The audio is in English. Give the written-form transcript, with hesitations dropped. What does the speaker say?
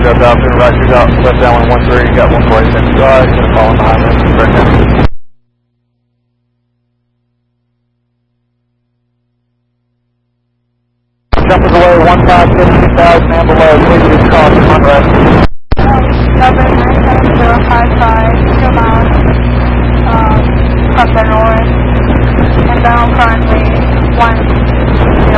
Got Dolphin, right, you got left down 113, you got 147, go ahead, gonna follow behind us, right now. Jumpers away, 156,000 and below, please use caution, unrest. 79755.